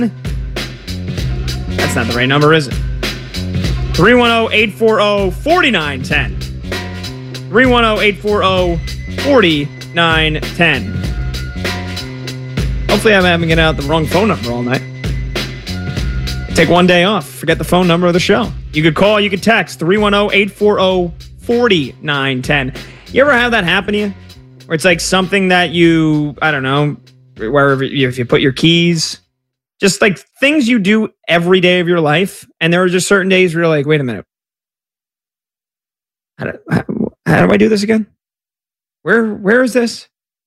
That's not the right number, is it? 310-840-4910. 310-840-4910. Hopefully I haven't given out the wrong phone number all night. Take one day off. Forget the phone number of the show. You could call, you could text 310-840-4910. You ever have that happen to you? Where it's like something that you, I don't know, wherever, if you put your keys, just like things you do every day of your life. And there are just certain days where you're like, wait a minute. How do I do this again? Where is this?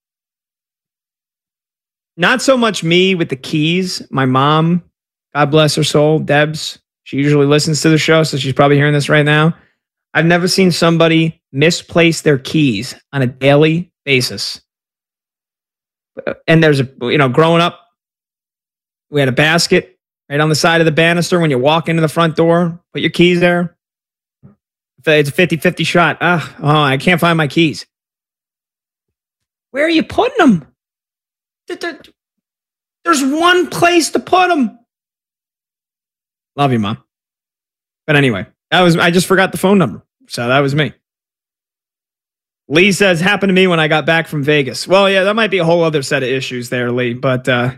Not so much me with the keys. My mom, God bless her soul, Debs. She usually listens to the show, so she's probably hearing this right now. I've never seen somebody misplace their keys on a daily basis. And there's growing up, we had a basket right on the side of the banister when you walk into the front door. Put your keys there. It's a 50-50 shot. I can't find my keys. Where are you putting them? There's one place to put them. Love you, Mom. But anyway, I just forgot the phone number. So that was me. Lee says, happened to me when I got back from Vegas. Well, yeah, that might be a whole other set of issues there, Lee. But that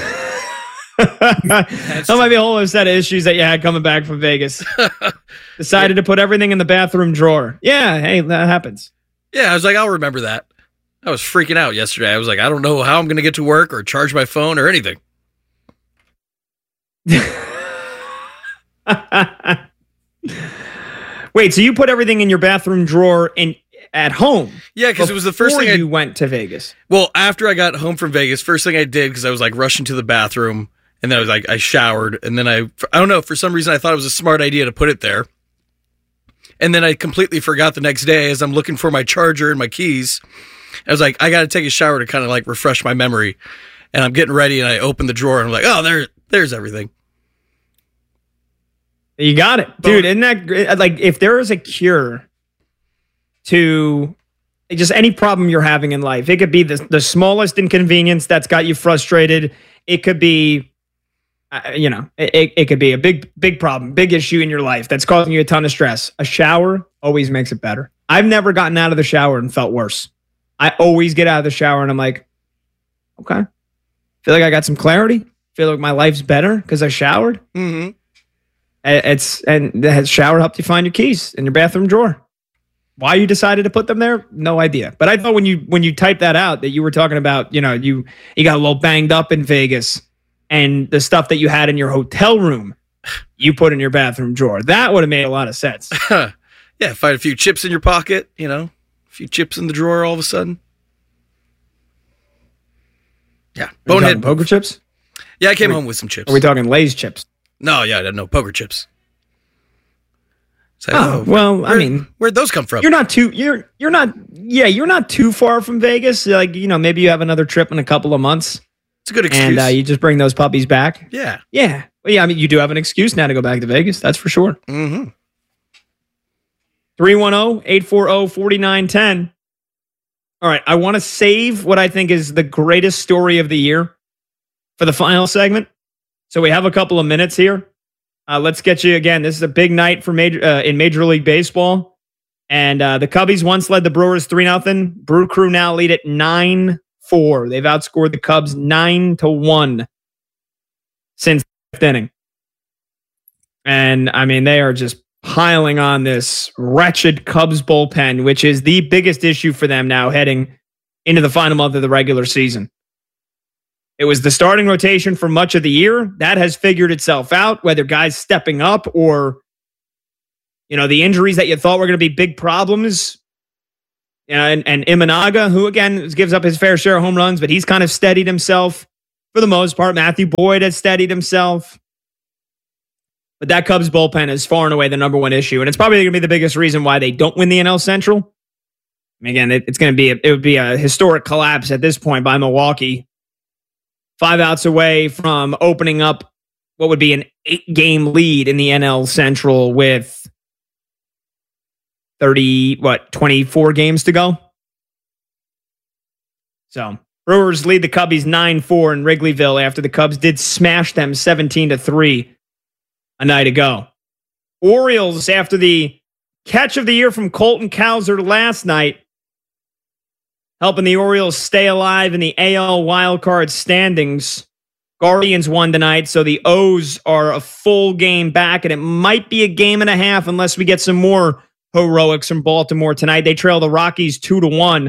might be a whole other set of issues that you had coming back from Vegas. Decided to put everything in the bathroom drawer. Yeah, hey, that happens. Yeah, I was like, I'll remember that. I was freaking out yesterday. I was like, I don't know how I'm going to get to work or charge my phone or anything. Wait, so you put everything in your bathroom drawer at home? Yeah, because it was the first thing you went to Vegas. Well, after I got home from Vegas, first thing I did, because I was like rushing to the bathroom, and then I showered, and then I don't know, for some reason I thought it was a smart idea to put it there. And then I completely forgot the next day as I'm looking for my charger and my keys. I was like, I got to take a shower to kind of like refresh my memory. And I'm getting ready, and I open the drawer, and I'm like, oh, there's everything. You got it. Dude, isn't that like, if there is a cure to just any problem you're having in life, it could be the smallest inconvenience that's got you frustrated. It could be, it could be a big problem, big issue in your life that's causing you a ton of stress. A shower always makes it better. I've never gotten out of the shower and felt worse. I always get out of the shower and I'm like, okay, feel like I got some clarity. Feel like my life's better because I showered. Mm-hmm. And the shower helped you find your keys in your bathroom drawer. Why you decided to put them there? No idea. But I thought when you typed that out that you were talking about, you got a little banged up in Vegas and the stuff that you had in your hotel room, you put in your bathroom drawer. That would have made a lot of sense. Yeah, find a few chips in your pocket, a few chips in the drawer all of a sudden. Yeah. Bonehead poker chips? Yeah, I came home with some chips. Are we talking Lay's chips? No, poker chips. So, I mean, where'd those come from? You're not too far from Vegas. Like, maybe you have another trip in a couple of months. It's a good excuse. And you just bring those puppies back. Yeah. Yeah. Well, yeah, I mean, you do have an excuse now to go back to Vegas. That's for sure. Mm-hmm. 310-840-4910. All right. I want to save what I think is the greatest story of the year for the final segment. So we have a couple of minutes here. Let's get you again. This is a big night for in Major League Baseball. And the Cubbies once led the Brewers 3-0. Brew Crew now lead at 9-4. They've outscored the Cubs 9-1 since the fifth inning. And I mean, they are just piling on this wretched Cubs bullpen, which is the biggest issue for them now heading into the final month of the regular season. It was the starting rotation for much of the year. That has figured itself out, whether guys stepping up or, the injuries that you thought were going to be big problems. And Imanaga, who, again, gives up his fair share of home runs, but he's kind of steadied himself for the most part. Matthew Boyd has steadied himself. But that Cubs bullpen is far and away the number one issue. And it's probably going to be the biggest reason why they don't win the NL Central. I mean, again, it would be a historic collapse at this point by Milwaukee. 5 outs away from opening up what would be an 8-game lead in the NL Central with 24 games to go. So Brewers lead the Cubbies 9-4 in Wrigleyville after the Cubs did smash them 17-3 a night ago. Orioles, after the catch of the year from Colton Cowser last night, helping the Orioles stay alive in the AL wildcard standings. Guardians won tonight, so the O's are a full game back, and it might be a game and a half unless we get some more heroics from Baltimore tonight. They trail the Rockies 2-1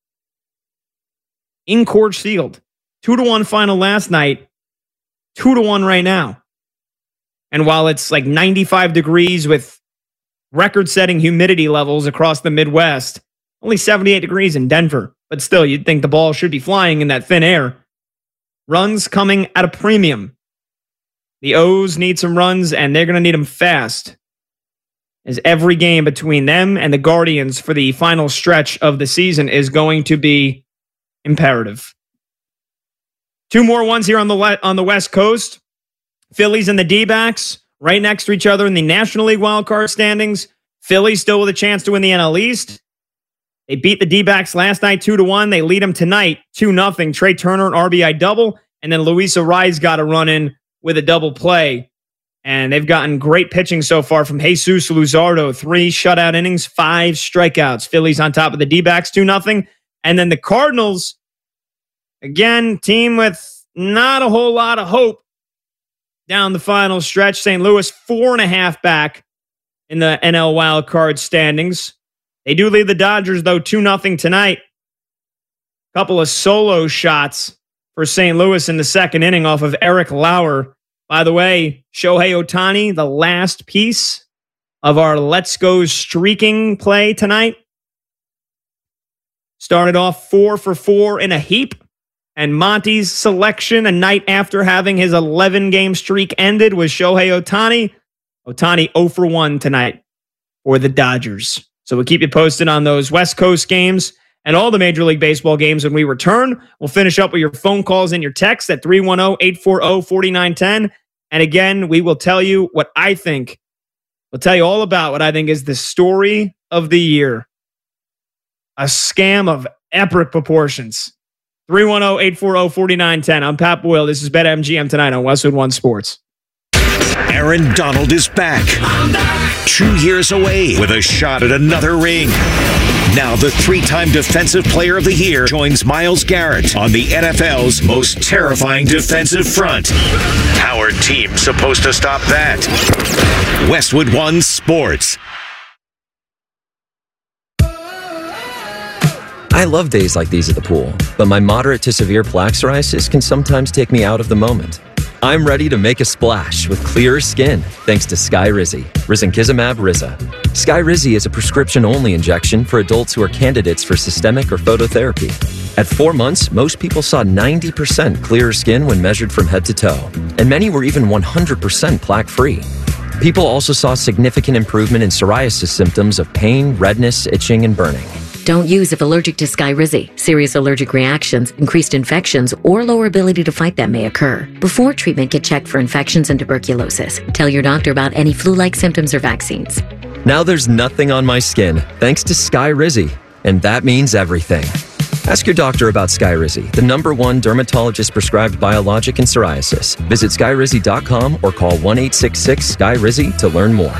in Coors Field. 2-1 final last night, 2-1 right now. And while it's like 95 degrees with record-setting humidity levels across the Midwest, only 78 degrees in Denver. But still, you'd think the ball should be flying in that thin air. Runs coming at a premium. The O's need some runs, and they're going to need them fast, as every game between them and the Guardians for the final stretch of the season is going to be imperative. Two more ones here on the West Coast. Phillies and the D-backs right next to each other in the National League wildcard standings. Phillies still with a chance to win the NL East. They beat the D-backs last night 2-1. They lead them tonight 2-0. Trey Turner, an RBI double. And then Luis Arraez got a run in with a double play. And they've gotten great pitching so far from Jesus Luzardo. 3 shutout innings, 5 strikeouts. Phillies on top of the D-backs 2-0. And then the Cardinals, again, team with not a whole lot of hope down the final stretch. St. Louis 4.5 back in the NL wildcard standings. They do lead the Dodgers, though, 2-0 tonight. Couple of solo shots for St. Louis in the second inning off of Eric Lauer. By the way, Shohei Ohtani, the last piece of our Let's Go streaking play tonight. Started off 4 for 4 in a heap. And Monty's selection a night after having his 11-game streak ended was Shohei Ohtani. Ohtani 0 for 1 tonight for the Dodgers. So we'll keep you posted on those West Coast games and all the Major League Baseball games when we return. We'll finish up with your phone calls and your texts at 310-840-4910. And again, we will tell you what I think. We'll tell you all about what I think is the story of the year. A scam of epic proportions. 310-840-4910. I'm Pat Boyle. This is BetMGM tonight on Westwood One Sports. Aaron Donald is back. 2 years away with a shot at another ring. Now the 3-time Defensive Player of the Year joins Myles Garrett on the NFL's most terrifying defensive front. How are teams supposed to stop that? Westwood One Sports. I love days like these at the pool, but my moderate to severe plaque psoriasis can sometimes take me out of the moment. I'm ready to make a splash with clearer skin thanks to Skyrizi, risankizumab Riza. Skyrizi is a prescription-only injection for adults who are candidates for systemic or phototherapy. At 4 months, most people saw 90% clearer skin when measured from head to toe, and many were even 100% plaque-free. People also saw significant improvement in psoriasis symptoms of pain, redness, itching, and burning. Don't use if allergic to Skyrizi. Serious allergic reactions, increased infections, or lower ability to fight them may occur. Before treatment, get checked for infections and tuberculosis. Tell your doctor about any flu-like symptoms or vaccines. Now there's nothing on my skin thanks to Skyrizi, and that means everything. Ask your doctor about Skyrizi, the #1 dermatologist-prescribed biologic in psoriasis. Visit Skyrizi.com or call 1-866-SKYRIZI to learn more.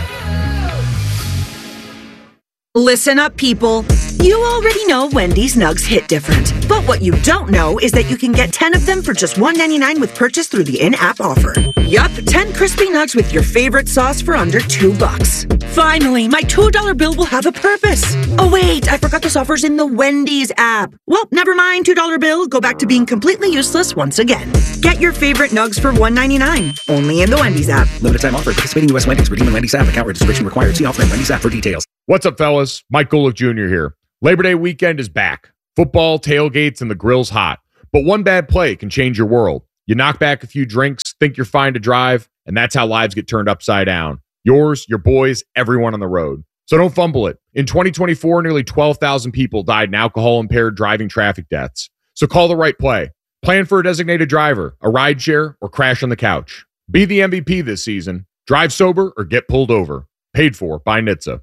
Listen up, people. You already know Wendy's Nugs hit different. But what you don't know is that you can get 10 of them for just $1.99 with purchase through the in-app offer. Yup, 10 crispy nugs with your favorite sauce for under $2. Finally, my $2 bill will have a purpose. Oh wait, I forgot this offer's in the Wendy's app. Well, never mind, $2 bill. Go back to being completely useless once again. Get your favorite nugs for $1.99. Only in the Wendy's app. Limited time offer. Participating U.S. Wendy's. Redeem in Wendy's app. Account registration required. See offer in Wendy's app for details. What's up, fellas? Mike Golick Jr. here. Labor Day weekend is back. Football, tailgates, and the grill's hot. But one bad play can change your world. You knock back a few drinks, think you're fine to drive, and that's how lives get turned upside down. Yours, your boys, everyone on the road. So don't fumble it. In 2024, nearly 12,000 people died in alcohol-impaired driving traffic deaths. So call the right play. Plan for a designated driver, a rideshare, or crash on the couch. Be the MVP this season. Drive sober or get pulled over. Paid for by NHTSA.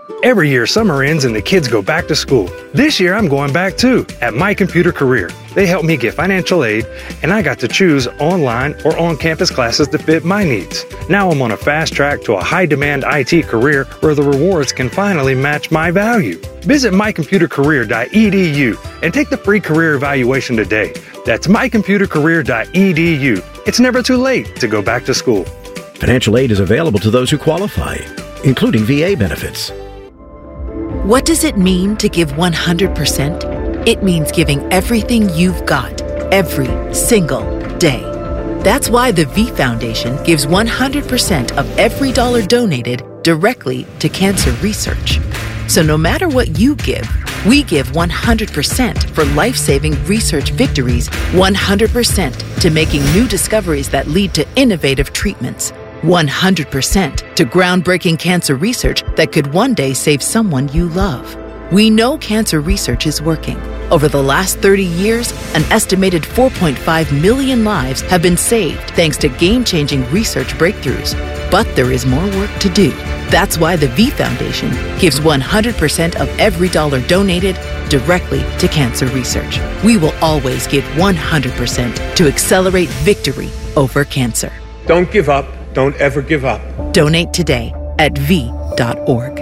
Every year, summer ends and the kids go back to school. This year, I'm going back too, at My Computer Career. They helped me get financial aid, and I got to choose online or on-campus classes to fit my needs. Now I'm on a fast track to a high-demand IT career where the rewards can finally match my value. Visit mycomputercareer.edu and take the free career evaluation today. That's mycomputercareer.edu. It's never too late to go back to school. Financial aid is available to those who qualify, including VA benefits. What does it mean to give 100%? It means giving everything you've got, every single day. That's why the V Foundation gives 100% of every dollar donated directly to cancer research. So no matter what you give, we give 100% for life-saving research victories, 100% to making new discoveries that lead to innovative treatments, 100% to groundbreaking cancer research that could one day save someone you love. We know cancer research is working. Over the last 30 years, an estimated 4.5 million lives have been saved thanks to game-changing research breakthroughs. But there is more work to do. That's why the V Foundation gives 100% of every dollar donated directly to cancer research. We will always give 100% to accelerate victory over cancer. Don't give up. Don't ever give up. Donate today at v.org.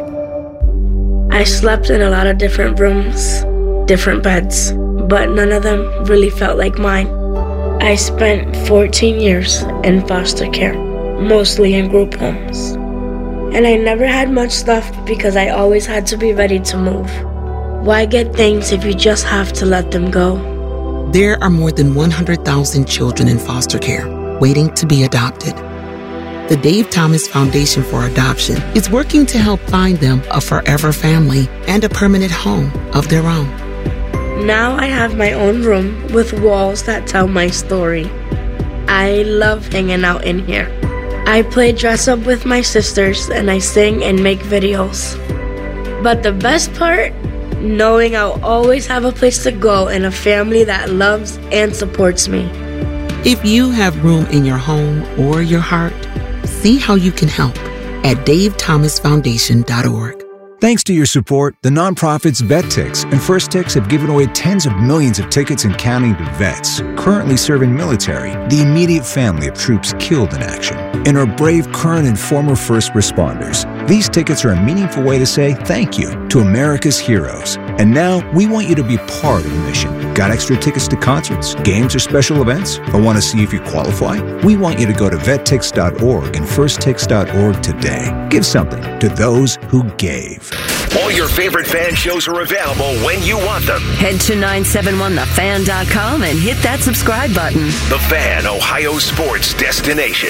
I slept in a lot of different rooms, different beds, but none of them really felt like mine. I spent 14 years in foster care, mostly in group homes. And I never had much stuff because I always had to be ready to move. Why get things if you just have to let them go? There are more than 100,000 children in foster care waiting to be adopted. The Dave Thomas Foundation for Adoption is working to help find them a forever family and a permanent home of their own. Now I have my own room with walls that tell my story. I love hanging out in here. I play dress up with my sisters and I sing and make videos. But the best part? Knowing I'll always have a place to go and a family that loves and supports me. If you have room in your home or your heart, see how you can help at davethomasfoundation.org. Thanks to your support, the nonprofits VetTix and First Tix have given away tens of millions of tickets and counting to vets currently serving military, the immediate family of troops killed in action, and our brave current and former first responders. These tickets are a meaningful way to say thank you to America's heroes. And now we want you to be part of the mission. Got extra tickets to concerts, games, or special events? Or want to see if you qualify? We want you to go to vettix.org and firsttix.org today. Give something to those who gave. All your favorite fan shows are available when you want them. Head to 971thefan.com and hit that subscribe button. The Fan, Ohio sports destination.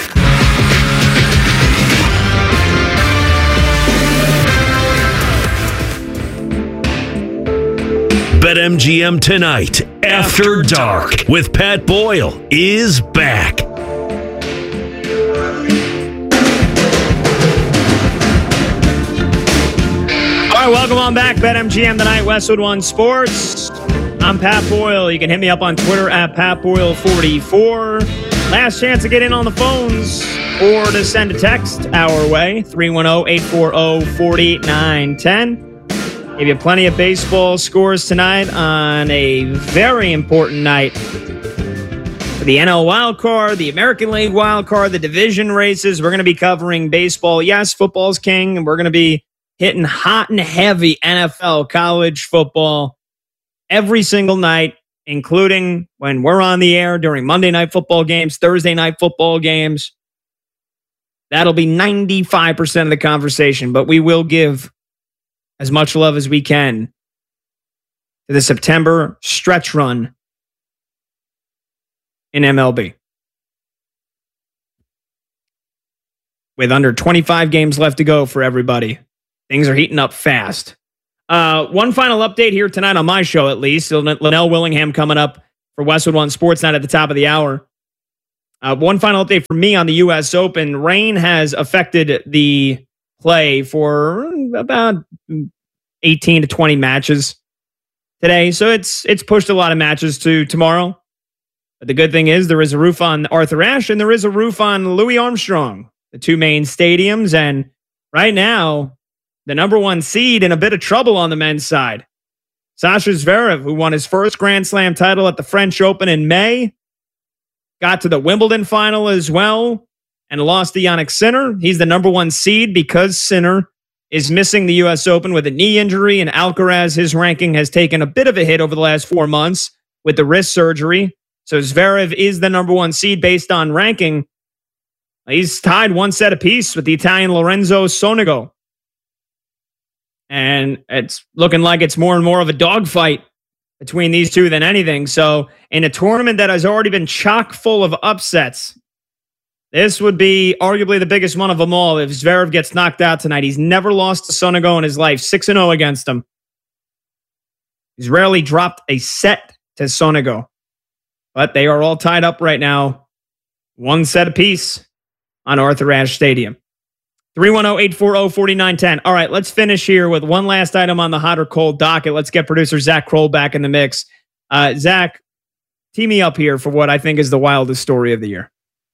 BetMGM Tonight, After Dark, with Pat Boyle, is back. All right, welcome on back. BetMGM Tonight, Westwood One Sports. I'm Pat Boyle. You can hit me up on Twitter at PatBoyle44. Last chance to get in on the phones or to send a text our way, 310-840-4910. Give you plenty of baseball scores tonight on a very important night for the NL wild card, the American League wild card, the division races. We're going to be covering baseball. Yes, football's king, and we're going to be hitting hot and heavy NFL, college football every single night, including when we're on the air during Monday night football games, Thursday night football games. That'll be 95% of the conversation, but we will give as much love as we can to the September stretch run in MLB. With under 25 games left to go for everybody, things are heating up fast. One final update here tonight on my show, at least. Linnell Willingham coming up for Westwood One Sports Night at the top of the hour. One final update for me on the U.S. Open. Rain has affected the play for about 18 to 20 matches today. So it's pushed a lot of matches to tomorrow. But the good thing is there is a roof on Arthur Ashe and there is a roof on Louis Armstrong, the two main stadiums. And right now, the number 1 seed, in a bit of trouble on the men's side. Sasha Zverev, who won his first Grand Slam title at the French Open in May, got to the Wimbledon final as well, and lost to Jannik Sinner. He's the number 1 seed because Sinner is missing the U.S. Open with a knee injury, and Alcaraz, his ranking has taken a bit of a hit over the last 4 months with the wrist surgery. So Zverev is the number 1 seed based on ranking. He's tied 1 set apiece with the Italian Lorenzo Sonego. And it's looking like it's more and more of a dogfight between these two than anything. So in a tournament that has already been chock full of upsets, this would be arguably the biggest one of them all if Zverev gets knocked out tonight. He's never lost to Sonego in his life, 6-0 against him. He's rarely dropped a set to Sonego. But they are all tied up right now, 1 set apiece on Arthur Ashe Stadium. 310-840-4910. All right, let's finish here with one last item on the hot or cold docket. Let's get producer Zach Kroll back in the mix. Zach, tee me up here for what I think is the wildest story of the year.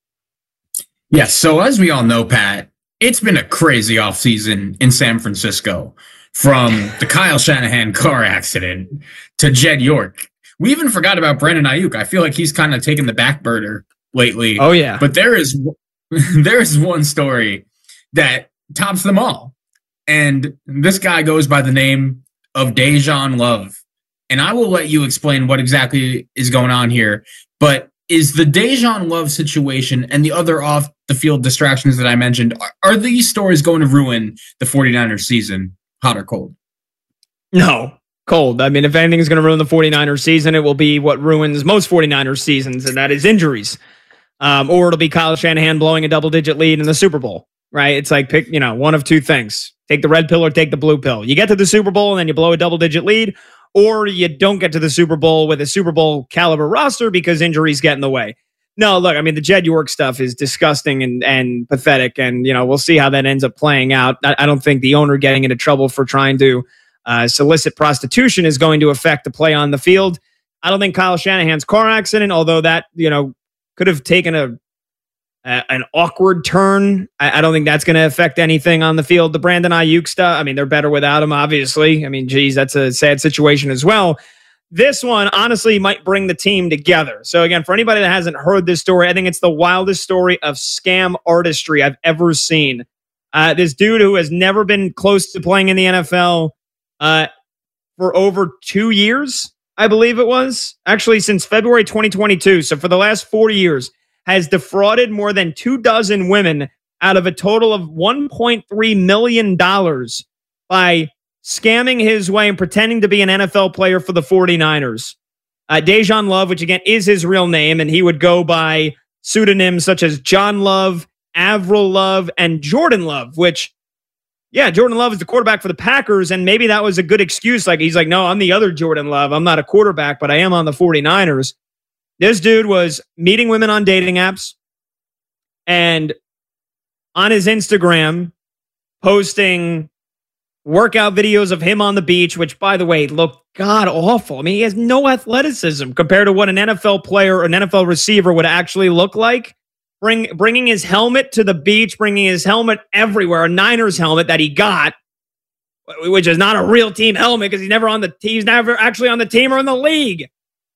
Yes, so as we all know, Pat, it's been a crazy offseason in San Francisco. From the Kyle Shanahan car accident to Jed York. We even forgot about Brandon Ayuk. I feel like he's kind of taken the back burner lately. Oh, yeah. But there is one story that tops them all. And this guy goes by the name of Dejan Love. And I will let you explain what exactly is going on here. But is the Dejan Love situation and the other off-the-field distractions that I mentioned, are these stories going to ruin the 49ers season, hot or cold? No. Cold. I mean, if anything is going to ruin the 49ers season, it will be what ruins most 49ers seasons, and that is injuries. Or it'll be Kyle Shanahan blowing a double-digit lead in the Super Bowl, right? It's like, pick, one of two things. Take the red pill or take the blue pill. You get to the Super Bowl and then you blow a double-digit lead, or you don't get to the Super Bowl with a Super Bowl caliber roster because injuries get in the way. No, look, I mean, the Jed York stuff is disgusting and pathetic, and, we'll see how that ends up playing out. I don't think the owner getting into trouble for trying to solicit prostitution is going to affect the play on the field. I don't think Kyle Shanahan's car accident, although that, could have taken an awkward turn. I don't think that's going to affect anything on the field. The Brandon Ayuk stuff, I mean, they're better without him, obviously. I mean, geez, that's a sad situation as well. This one, honestly, might bring the team together. So again, for anybody that hasn't heard this story, I think it's the wildest story of scam artistry I've ever seen. This dude who has never been close to playing in the NFL, for over 2 years, I believe it was. Actually, since February 2022. So for the last 4 years, has defrauded more than 24 women out of a total of $1.3 million by scamming his way and pretending to be an NFL player for the 49ers. Dejan Love, which again is his real name, and he would go by pseudonyms such as John Love, Avril Love, and Jordan Love, which, yeah, Jordan Love is the quarterback for the Packers, and maybe that was a good excuse. Like, he's like, no, I'm the other Jordan Love. I'm not a quarterback, but I am on the 49ers. This dude was meeting women on dating apps and on his Instagram posting workout videos of him on the beach, which, by the way, look god awful. I mean, he has no athleticism compared to what an NFL player or an NFL receiver would actually look like. Bringing his helmet to the beach, bringing his helmet everywhere, a Niners helmet that he got, which is not a real team helmet because he's never actually on the team or in the league.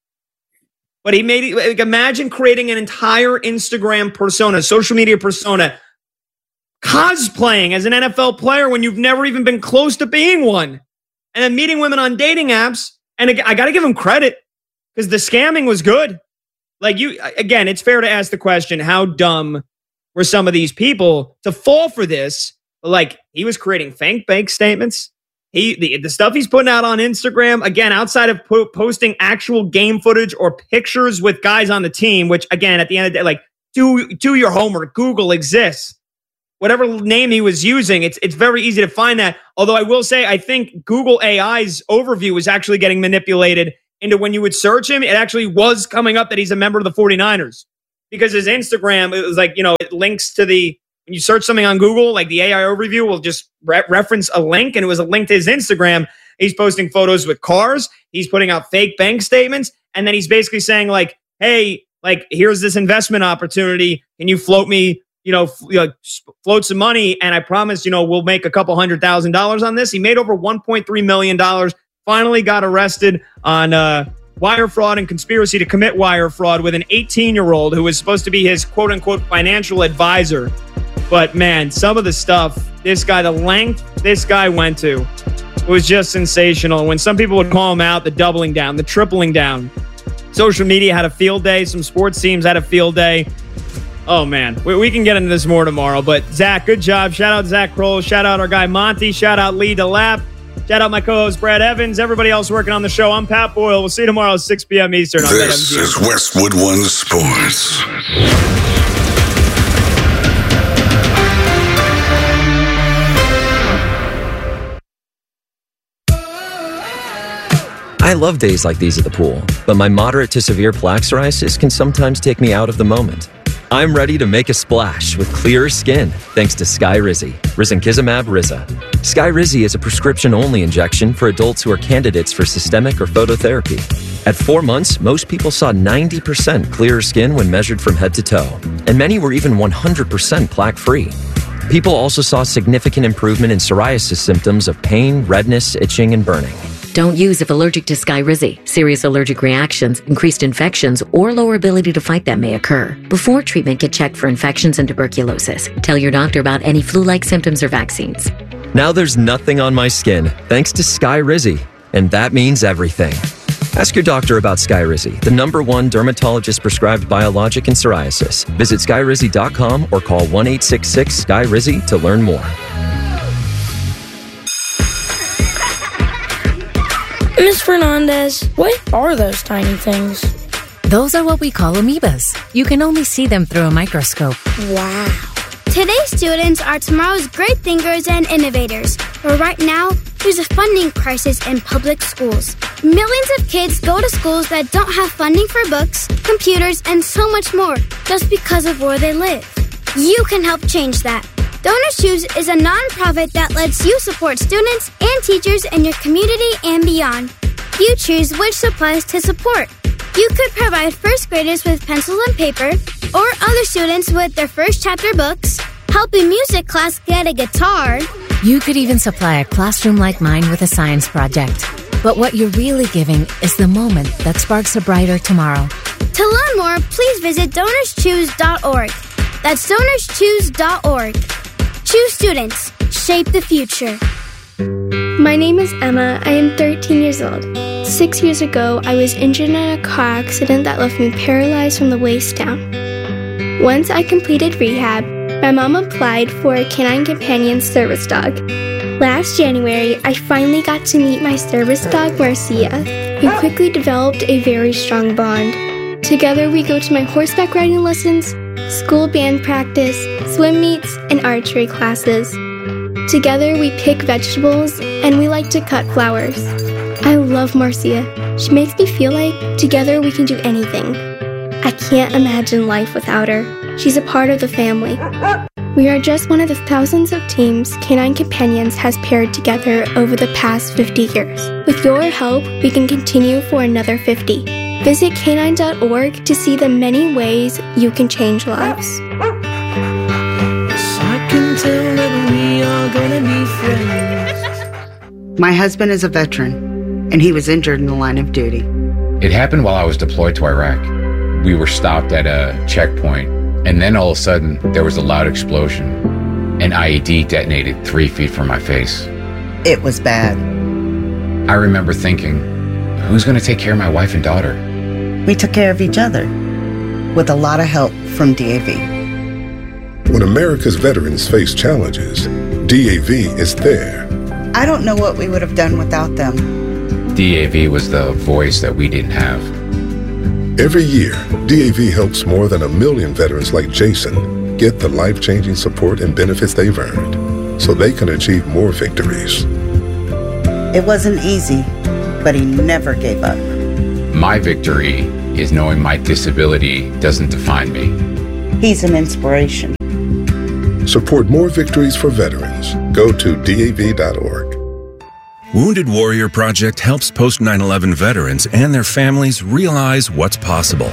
But he made it, imagine creating an entire Instagram persona, social media persona, cosplaying as an NFL player when you've never even been close to being one. And then meeting women on dating apps. And I got to give him credit because the scamming was good. Like, again, it's fair to ask the question, how dumb were some of these people to fall for this? Like, he was creating fake bank statements. The stuff he's putting out on Instagram, again, outside of posting actual game footage or pictures with guys on the team, which, again, at the end of the day, like, do your homework. Google exists. Whatever name he was using, it's very easy to find that. Although I will say, I think Google AI's overview was actually getting manipulated into when you would search him, it actually was coming up that he's a member of the 49ers. Because his Instagram, it was like, it links to when you search something on Google, like the AI overview will just reference a link, and it was a link to his Instagram. He's posting photos with cars. He's putting out fake bank statements. And then he's basically saying like, hey, like, here's this investment opportunity. Can you float me, float some money, and I promise, we'll make a couple $100,000 on this. He made over $1.3 million. Finally got arrested on wire fraud and conspiracy to commit wire fraud with an 18-year-old who was supposed to be his quote-unquote financial advisor. But man, some of the stuff, the length this guy went to was just sensational. When some people would call him out, the doubling down, the tripling down. Social media had a field day. Some sports teams had a field day. Oh, man. We can get into this more tomorrow. But, Zach, good job. Shout out Zach Kroll. Shout out our guy Monty. Shout out Lee DeLapp. Shout out my co-host Brad Evans. Everybody else working on the show. I'm Pat Boyle. We'll see you tomorrow at 6 p.m. Eastern. This is Westwood One Sports. I love days like these at the pool, but my moderate to severe plaque psoriasis can sometimes take me out of the moment. I'm ready to make a splash with clearer skin thanks to Skyrizi, risankizumab Riza. Skyrizi is a prescription-only injection for adults who are candidates for systemic or phototherapy. At 4 months, most people saw 90% clearer skin when measured from head to toe, and many were even 100% plaque-free. People also saw significant improvement in psoriasis symptoms of pain, redness, itching, and burning. Don't use if allergic to Skyrizi. Serious allergic reactions, increased infections, or lower ability to fight them may occur. Before treatment, get checked for infections and tuberculosis. Tell your doctor about any flu-like symptoms or vaccines. Now there's nothing on my skin thanks to Skyrizi, and that means everything. Ask your doctor about Skyrizi, the #1 dermatologist-prescribed biologic in psoriasis. Visit Skyrizi.com or call 1-866-SKY-RIZI to learn more. Ms. Fernandez, what are those tiny things? Those are what we call amoebas. You can only see them through a microscope. Wow. Today's students are tomorrow's great thinkers and innovators. But right now, there's a funding crisis in public schools. Millions of kids go to schools that don't have funding for books, computers, and so much more just because of where they live. You can help change that. Donors Choose is a nonprofit that lets you support students and teachers in your community and beyond. You choose which supplies to support. You could provide first graders with pencils and paper, or other students with their first chapter books, help a music class get a guitar. You could even supply a classroom like mine with a science project. But what you're really giving is the moment that sparks a brighter tomorrow. To learn more, please visit DonorsChoose.org. That's DonorsChoose.org. Choose students. Shape the future. My name is Emma. I am 13 years old. 6 years ago, I was injured in a car accident that left me paralyzed from the waist down. Once I completed rehab, my mom applied for a Canine Companion service dog. Last January, I finally got to meet my service dog, Marcia. We quickly developed a very strong bond. Together, we go to my horseback riding lessons, school band practice, swim meets, and archery classes. Together, we pick vegetables, and we like to cut flowers. I love Marcia. She makes me feel like together we can do anything. I can't imagine life without her. She's a part of the family. We are just one of the thousands of teams Canine Companions has paired together over the past 50 years. With your help, we can continue for another 50. Visit canine.org to see the many ways you can change lives. My husband is a veteran, and he was injured in the line of duty. It happened while I was deployed to Iraq. We were stopped at a checkpoint, and then all of a sudden, there was a loud explosion. An IED detonated 3 feet from my face. It was bad. I remember thinking, who's going to take care of my wife and daughter? We took care of each other, with a lot of help from DAV. When America's veterans face challenges, DAV is there. I don't know what we would have done without them. DAV was the voice that we didn't have. Every year, DAV helps more than 1 million veterans like Jason get the life-changing support and benefits they've earned so they can achieve more victories. It wasn't easy, but he never gave up. My victory is knowing my disability doesn't define me. He's an inspiration. Support more victories for veterans. Go to DAV.org. Wounded Warrior Project helps post 9/11 veterans and their families realize what's possible.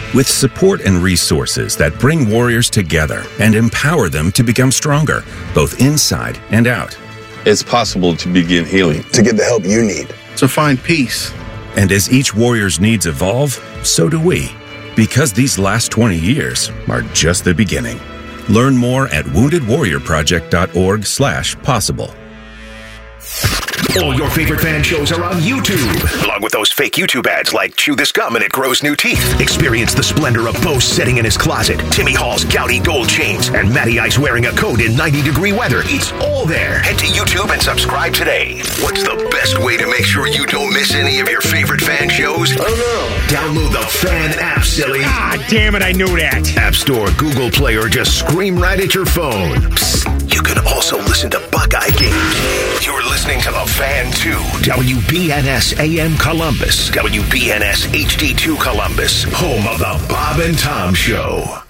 with support and resources that bring warriors together and empower them to become stronger, both inside and out. It's possible to begin healing, to get the help you need, to find peace. And as each warrior's needs evolve, so do we. Because these last 20 years are just the beginning. Learn more at woundedwarriorproject.org/possible. All your favorite fan shows are on YouTube, along with those fake YouTube ads like Chew This Gum and It Grows New Teeth. Experience the splendor of Bo sitting in his closet, Timmy Hall's gouty gold chains, and Matty Ice wearing a coat in 90-degree weather. It's all there. Head to YouTube and subscribe today. What's the best way to make sure you don't miss any of your favorite fan shows? I don't know. Download the Fan app, silly. Ah, damn it, I knew that. App Store, Google Play, or just scream right at your phone. Psst, you can also listen to Buckeye Games. You're listening to the Fan 2, WBNS AM Columbus, WBNS HD2 Columbus, home of the Bob and Tom Show.